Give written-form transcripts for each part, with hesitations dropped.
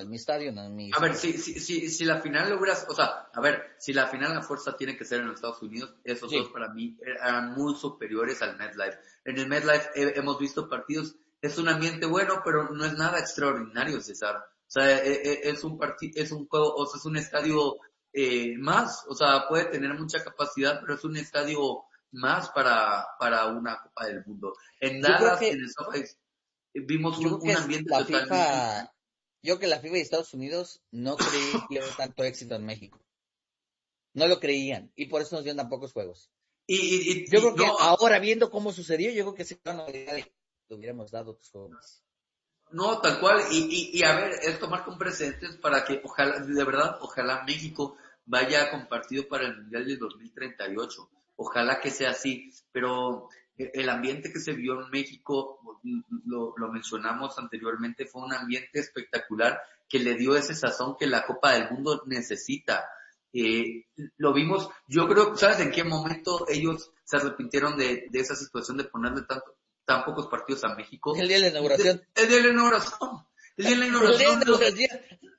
es mi estadio, no es mi... A ver, si la final logras, o sea, a ver, si la final a fuerza tiene que ser en los Estados Unidos, esos dos para mí eran muy superiores al MetLife. En el MetLife hemos visto partidos, es un ambiente bueno, pero no es nada extraordinario, César. O sea, es un juego, o sea, es un estadio más, o sea, puede tener mucha capacidad, pero es un estadio más para una Copa del Mundo. En Yo creo Dallas, que, en el SoFi, vimos yo creo que un es ambiente la totalmente FIFA, yo creo que la FIFA y Estados Unidos no creí que iba tanto éxito en México. No lo creían, y por eso nos dieron tan pocos juegos. Yo creo que no, ahora, viendo cómo sucedió, yo creo que sí, no, le hubiéramos dado otros juegos. no, tal cual, y a ver, esto marca un precedente para que ojalá, de verdad, ojalá México vaya compartido para el Mundial del 2038. Ojalá que sea así, pero el ambiente que se vio en México, lo mencionamos anteriormente, fue un ambiente espectacular que le dio ese sazón que la Copa del Mundo necesita. Lo vimos, yo creo, ¿sabes en qué momento ellos se arrepintieron de esa situación de ponerle tan pocos partidos a México? El día de la inauguración. El día de la inauguración. El día de la El día de la inauguración. inauguración.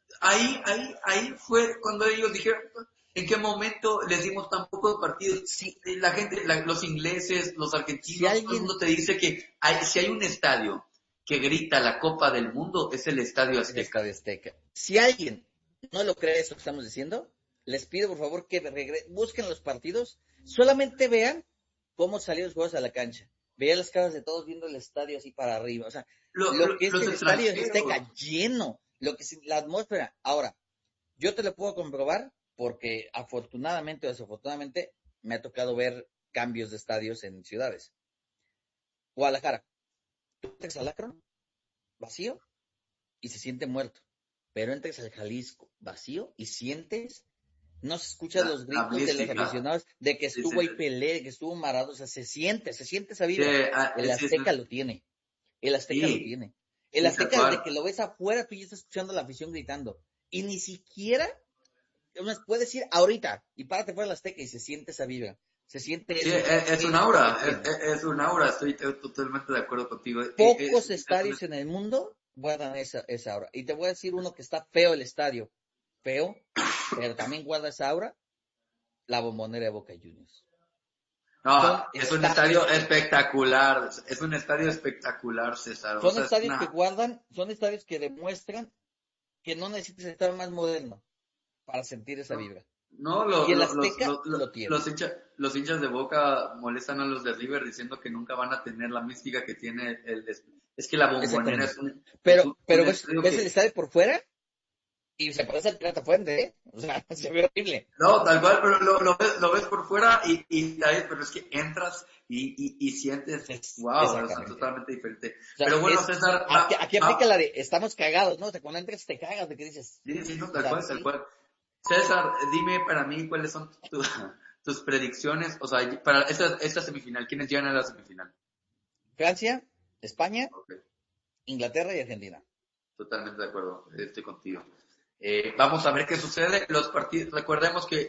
Ahí fue cuando ellos dijeron, ¿en qué momento les dimos tan pocos partidos? Sí, La gente, los ingleses, los si argentinos, todo el alguien, mundo te dice que si hay un estadio que grita la Copa del Mundo, es el Estadio el Azteca. Estadio Azteca. Si alguien no lo cree eso que estamos diciendo, les pido por favor que busquen los partidos, solamente vean cómo salieron los juegos a la cancha. Vean las caras de todos viendo el estadio así para arriba. O sea, lo que es Los el Estadio extranjeros. Azteca lleno, lo que es la atmósfera. Ahora, yo te lo puedo comprobar porque afortunadamente o desafortunadamente me ha tocado ver cambios de estadios en ciudades. Guadalajara, tú entras al Akron, vacío, y se siente muerto. Pero entras al Jalisco vacío y sientes, no se escuchan los La gritos de los mística. aficionados, de que Sí, estuvo ahí Pelé, de que estuvo Maradona, o sea, se siente esa sí, vibra. El sí, Azteca lo tiene, el Azteca lo sí, tiene. El sí, tal Azteca, desde cual. que lo ves afuera, tú ya estás escuchando a la afición gritando. Y ni siquiera, puedes ir ahorita y párate fuera del Azteca y se siente esa vibra. Se siente Sí, eso, y es un México lo aura, tiene. es un aura, estoy totalmente de acuerdo contigo. Pocos estadios en el mundo guardan esa aura. Y te voy a decir uno que está feo el estadio, feo, pero también guarda esa aura, la Bombonera de Boca Juniors. No, Son es un estadio estadios, espectacular, es un estadio espectacular, César. O son sea, es estadios que una... guardan, son estadios que demuestran que no necesitas estar más moderno para sentir esa No, vibra. no, Y el Azteca lo tiene. los hinchas de Boca molestan a los de River diciendo que nunca van a tener la mística que tiene Es que la Bombonera Exactamente. es Pero un estadio ves el que... estadio por fuera y se parece al Pirata Fuente, ¿eh? O sea, se ve horrible. No, tal cual, pero lo ves por fuera pero es que entras y sientes, wow, es Exactamente. totalmente diferente. O sea, Pero bueno, César, aquí aplica la de estamos cagados, ¿no? O sea, cuando entras te cagas de que dices, sí, sí, no, o tal sea, cual, tal sí. cual. César, dime para mí cuáles son tus predicciones, o sea, para esta semifinal, ¿quiénes llegan a la semifinal? Francia, España, Ok, Inglaterra y Argentina. totalmente de acuerdo, estoy contigo. Vamos a ver qué sucede. Los partidos, recordemos que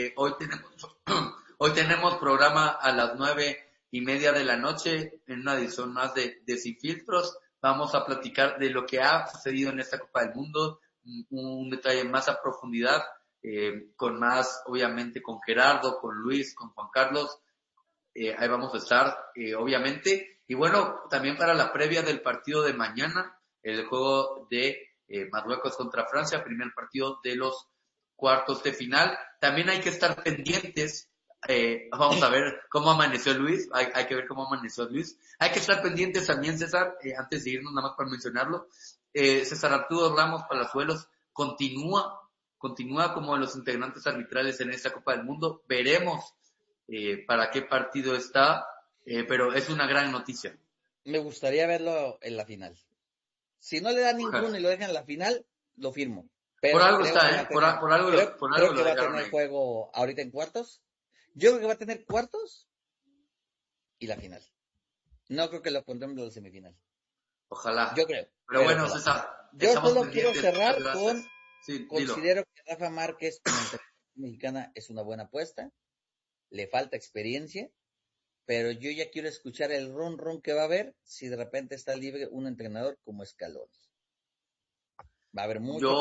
hoy tenemos programa a las 9:30 de la noche en una edición más de Sin Filtros. Vamos a platicar de lo que ha sucedido en esta Copa del Mundo, un detalle más a profundidad, con más, obviamente, con Gerardo, con Luis, con Juan Carlos. Ahí vamos a estar, obviamente. Y bueno, también para la previa del partido de mañana, el juego de Marruecos contra Francia, primer partido de los cuartos de final. También hay que estar pendientes. Vamos a ver cómo amaneció Luis. Hay que ver cómo amaneció Luis. Hay que estar pendientes también, César, antes de irnos, nada más para mencionarlo. César Arturo Ramos Palazuelos continúa como los integrantes arbitrales en esta Copa del Mundo. Veremos para qué partido está, pero es una gran noticia. Me gustaría verlo en la final. Si no le da ninguno Ojalá. y lo dejan en la final, lo firmo. Por Pero algo creo que está, va a Por, tener, por algo, por algo creo lo que va a dejaron tener ahí. juego ahorita en cuartos. Yo creo que va a tener cuartos y la final. No creo que lo pondremos en la semifinal. Yo Ojalá. creo, Pero pero bueno, ojalá. César, Yo estamos solo quiero pendientes. Muchas cerrar gracias. con, Sí, dilo. considero que Rafa Márquez como entrenador mexicana es una buena apuesta. Le falta experiencia, pero yo ya quiero escuchar el run que va a haber si de repente está libre un entrenador como Scaloni. Va a haber mucho Yo